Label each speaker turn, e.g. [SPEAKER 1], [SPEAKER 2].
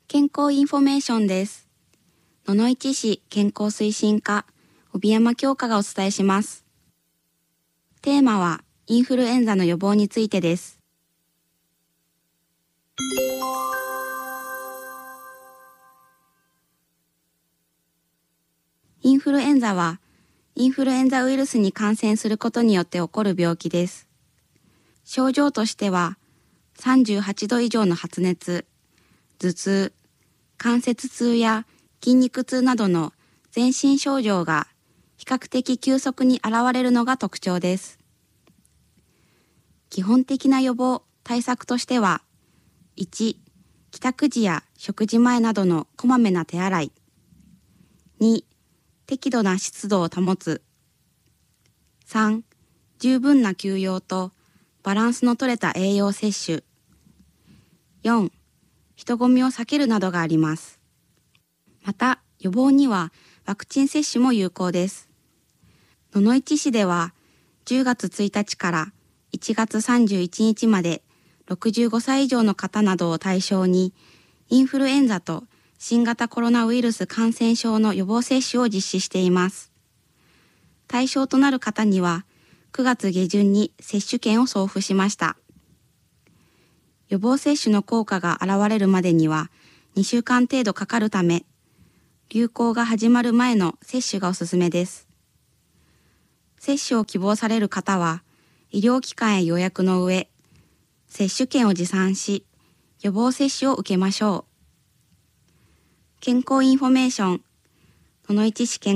[SPEAKER 1] 健康インフォメーションです。野々市市健康推進課、帯山京香がお伝えします。テーマは、インフルエンザの予防についてです。インフルエンザは、インフルエンザウイルスに感染することによって起こる病気です。症状としては、38度以上の発熱、頭痛、関節痛や筋肉痛などの全身症状が比較的急速に現れるのが特徴です。基本的な予防対策としては、1、帰宅時や食事前などのこまめな手洗い。2、適度な湿度を保つ。3、十分な休養とバランスの取れた栄養摂取。4、人混みを避けるなどがあります。また、予防にはワクチン接種も有効です。野々市市では10月1日から1月31日まで65歳以上の方などを対象にインフルエンザと新型コロナウイルス感染症の予防接種を実施しています。対象となる方には9月下旬に接種券を送付しました。予防接種の効果が現れるまでには2週間程度かかるため、流行が始まる前の接種がおすすめです。接種を希望される方は、医療機関へ予約の上、接種券を持参し、予防接種を受けましょう。健康インフォメーション、野々市市健